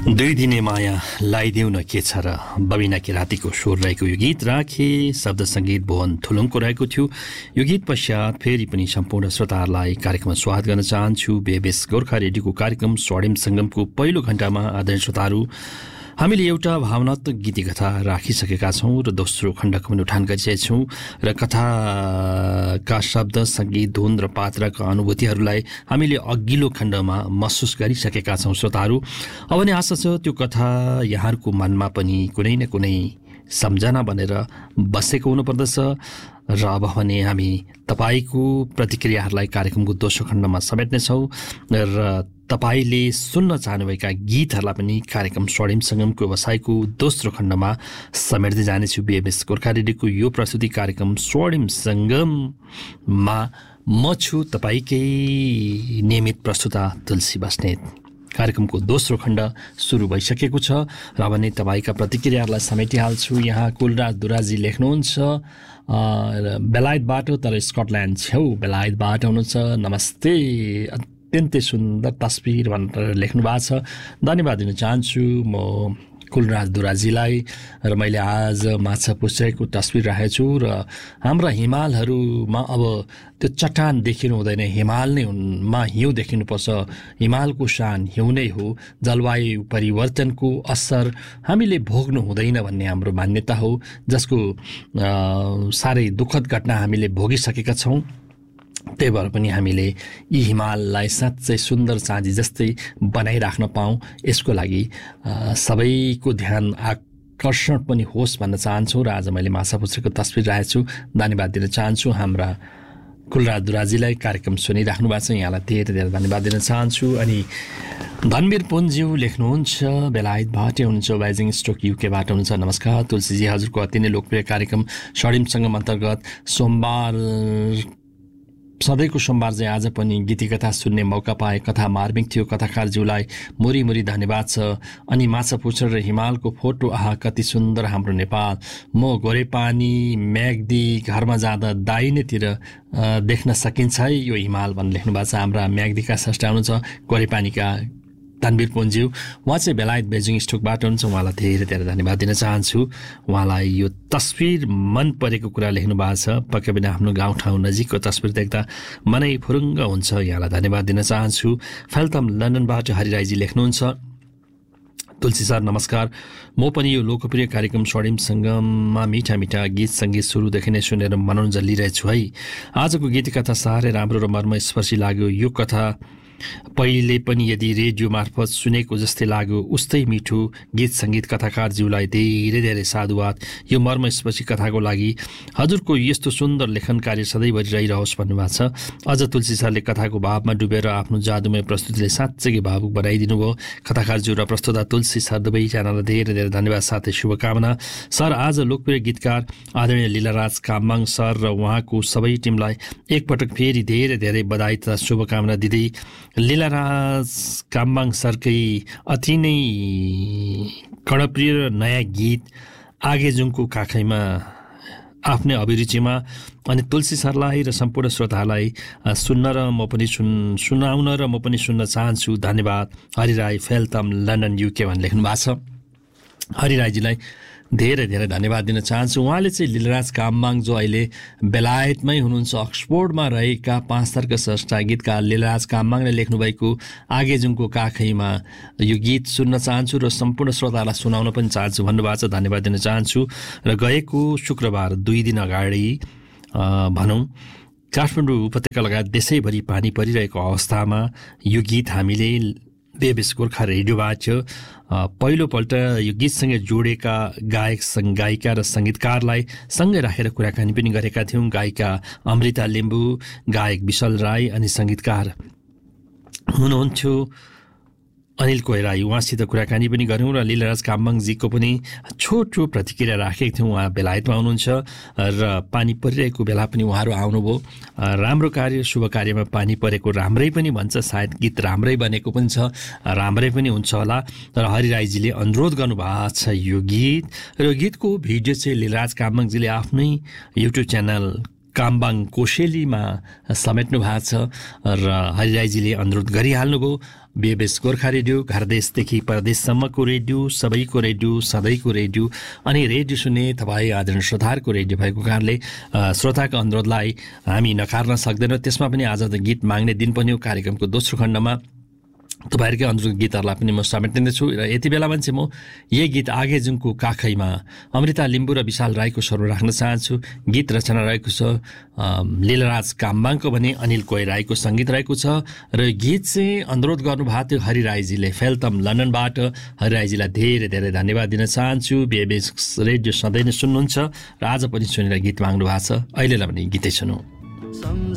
दुई दिने माया लाइदेऊ न के छ र बबिना किरातीको स्वर रहेको यो गीत राखे शब्द सङ्गीत भुवन थुलुङको रहेको थियो। यो गीत पश्चात फेरि पनि सम्पूर्ण श्रोताहरूलाई कार्यक्रममा स्वागत गर्न चाहन्छु। बेबेस गोर्खा रेडियोको कार्यक्रम स्वर्णिम सङ्गमको पहिलो घण्टामा आदरणीय श्रोताहरू, हामीले एउटा भावनात्मक गीती कथा राखिसकेका छौँ र दोस्रो खण्डको पनि उठान गरिसकेका छौँ र कथाका शब्द सङ्गीत धुन र पात्रका अनुभूतिहरूलाई हामीले अघिल्लो खण्डमा महसुस गरिसकेका छौँ। श्रोताहरू, अब नै आशा छ त्यो कथा यहाँहरूको मनमा पनि कुनै न कुनै सम्झना बनेर बसेको हुनुपर्दछ र अब भने हामी तपाईँको प्रतिक्रियाहरूलाई कार्यक्रमको दोस्रो खण्डमा समेट्नेछौँ र तपाईँले सुन्न चाहनुभएका गीतहरूलाई पनि कार्यक्रम स्वर्णिम सङ्गमको व्यवसायको दोस्रो खण्डमा समेट्दै जानेछु। बिएमएस गोर्खा रेडियोको यो प्रस्तुति कार्यक्रम स्वर्णिम सङ्गममा म छु तपाईँकै नियमित प्रस्तुता तुलसी बस्नेत। कार्यक्रमको दोस्रो खण्ड सुरु भइसकेको छ र अब नै तपाईँका प्रतिक्रियाहरूलाई समेटिहाल्छु। यहाँ कुलराज दुराजी लेख्नुहुन्छ बेलायतबाट, तर स्कटल्यान्ड छेउ बेलायतबाट हुनुहुन्छ। नमस्ते, अत्यन्तै सुन्दर तस्बिर भनेर लेख्नु भएको छ, धन्यवाद दिन चाहन्छु म कुलराज दुराजीलाई। र मैले आज माछा पुछ्रेको तस्बिर राखेको छु र हाम्रा हिमालहरूमा अब त्यो चट्टान देखिनु हुँदैन, हिमाल नै मा हिउँ देखिनुपर्छ। हिमालको शान हिउँ नै हो। जलवायु परिवर्तनको असर हामीले भोग्नु हुँदैन भन्ने हाम्रो मान्यता हो, जसको साह्रै दुःखद घटना हामीले भोगिसकेका छौँ। त्यही भएर पनि हामीले यी हिमाललाई साँच्चै सुन्दर चाँदी जस्तै बनाइराख्न पाऊँ, यसको लागि सबैको ध्यान आकर्षण पनि होस् भन्न चाहन्छु र आज मैले माछा पुछ्रेको तस्बिर राखेको छु। धन्यवाद दिन चाहन्छु हाम्रा कुलराज दुराजीलाई। कार्यक्रम सुनिराख्नु भएको छ, यहाँलाई धेरै धेरै धन्यवाद दिन चाहन्छु। अनि धनवीर पुन्ज्यू लेख्नुहुन्छ बेलायतबाट हुनुहुन्छ, बाइजिङ स्टोक युकेबाट हुनुहुन्छ। नमस्कार तुलसीजी, हजुरको अति नै लोकप्रिय कार्यक्रम स्वर्णिम सङ्गम अन्तर्गत सोमबार सधैँको सोमबार चाहिँ आज पनि गीती कथा सुन्ने मौका पाए। कथा मार्मिक थियो, कथाकारज्यूलाई मुरी मुरी धन्यवाद छ। अनि माछा पुछ्रे र हिमालको फोटो, आहा कति सुन्दर हाम्रो नेपाल। म गोरेपानी म्याग्दी घरमा जाँदा दाहिनेतिर देख्न सकिन्छ है यो हिमाल भनेर लेख्नु भएको छ। हाम्रा म्याग्दीका स्रष्टा हुनुहुन्छ गोरेपानीका धनवीर पुन्ज्यू, उहाँ चाहिँ बेलायत बेजिङ स्टोकबाट हुनुहुन्छ। उहाँलाई धेरै धेरै धन्यवाद दिन चाहन्छु। उहाँलाई यो तस्बिर मन परेको कुरा लेख्नु भएको छ। पक्कै पनि आफ्नो गाउँठाउँ नजिकको तस्बिर देख्दा मनै फुरुङ्ग हुन्छ। यहाँलाई धन्यवाद दिन चाहन्छु। फेल्तम लन्डनबाट हरिराईजी लेख्नुहुन्छ, तुलसी सर नमस्कार, म पनि यो लोकप्रिय कार्यक्रम स्वर्णिम सङ्गममा मिठा मिठा गीत सङ्गीत सुरुदेखि नै सुनेर मनोरञ्जन लिइरहेछु है। आजको गीत कथा साह्रै राम्रो र मर्मस्पर्शी लाग्यो। यो कथा पहिले पनि यदि रेडियो मार्फत सुनेको जस्तै लाग्यो, उस्तै मिठो गीत सङ्गीत। कथाकारज्यूलाई धेरै धेरै साधुवाद यो मर्मस्पर्शी कथाको लागि। हजुरको यस्तो सुन्दर लेखन कार्य सधैँभरि रहिरहोस् भन्नुभएको छ। अझ तुलसी सरले कथाको भावमा डुबेर आफ्नो जादुमय प्रस्तुतिले साँच्चै भावुक बनाइदिनु भयो। कथाकारज्यू र प्रस्तुता तुलसी सर दुवैजनालाई धेरै धेरै धन्यवाद साथै शुभकामना। सर, आज लोकप्रिय गीतकार आदरणीय लीलाराज काम्बाङ सर र उहाँको सबै टिमलाई एकपटक फेरि धेरै धेरै बधाई तथा शुभकामना दिँदै लीलाराज काम्बाङ सरकै अति नै कर्णप्रिय र नयाँ गीत आगेजुङको काखैमा आफ्नै अभिरुचिमा अनि तुलसी सरलाई र सम्पूर्ण श्रोताहरूलाई सुन्न र म पनि सुनाउन र म पनि सुन्न चाहन्छु। धन्यवाद। हरिराई फेल्तम लन्डन युके भनेर लेख्नु भएको छ। हरिराईजीलाई धेरै धेरै धन्यवाद दिन चाहन्छु। उहाँले चाहिँ लीलाराज काम्बाङ जो अहिले बेलायतमै हुनुहुन्छ, अक्सफोर्डमा रहेका 5 तारका स्रष्टा गीतकार लीलाराज काम्बाङले लेख्नुभएको आगेजुङको काखैमा यो गीत सुन्न चाहन्छु र सम्पूर्ण श्रोतालाई सुनाउन पनि चाहन्छु भन्नुभएको छ। धन्यवाद दिन चाहन्छु। र गएको शुक्रबार 2 दिन अगाडि भनौँ काठमाडौँ उपत्यका लगायत देशैभरि पानी परिरहेको अवस्थामा यो गीत हामीले बेबेस गोर्खा रेडियोबाट पहिलोपल्ट यो गीतसँग जोडेका गायक गायिका र सङ्गीतकारलाई सँगै राखेर कुराकानी पनि गरेका थियौँ। गायिका अमृता लिम्बू, गायक विशाल राई अनि सङ्गीतकार हुनुहुन्थ्यो अनिल कोइराई, उहाँसित कुराकानी पनि गऱ्यौँ र लीलाराज काम्बाङजीको पनि छोटो प्रतिक्रिया राखेको थियौँ। उहाँ बेलायतमा हुनुहुन्छ र पानी परिरहेको बेला पनि उहाँहरू आउनुभयो। राम्रो कार्य शुभ कार्यमा पानी परेको राम्रै पनि भन्छ, सायद गीत राम्रै बनेको पनि छ, राम्रै पनि हुन्छ होला। र हरिराईजीले अनुरोध गर्नुभएको छ यो गीत र यो गीतको भिडियो चाहिँ लीलाराज काम्बाङजीले आफ्नै युट्युब च्यानल काम्बाङ कोसेलीमा समेट्नु भएको छ र हरिराईजीले अनुरोध गरिहाल्नुभयो। बीएबएस गोर्खा रेडियो, घर देशदेखि परदेशसम्मको रेडियो, सबैको रेडियो, सधैँको रेडियो अनि रेडियो सुन्ने तपाईँ आदरणीय श्रोताहरूको रेडियो भएको कारणले श्रोताको अनुरोधलाई हामी नकार्न सक्दैनौँ। त्यसमा पनि आज त गीत माग्ने दिन पनि हो। कार्यक्रमको दोस्रो खण्डमा तपाईँहरूकै अनुरोध गीतहरूलाई पनि म समेटिँदैछु र यति बेलामा चाहिँ म यही गीत आगे जुङको काखैमा अमृता लिम्बू र विशाल राईको स्वर राख्न चाहन्छु। गीत रचना रहेको छ लीलराज काम्बाङको भने अनिल कोइराईको सङ्गीत रहेको छ र गीत चाहिँ अनुरोध गर्नुभएको थियो हरिराईजीले फेल्तम लन्डनबाट। हरिराईजीलाई धेरै धेरै धन्यवाद दिन चाहन्छु। बीएबएस रेडियो सधैँ नै सुन्नुहुन्छ र आज पनि सुनेर गीत माग्नु भएको छ। अहिलेलाई पनि गीतै सुनौँ।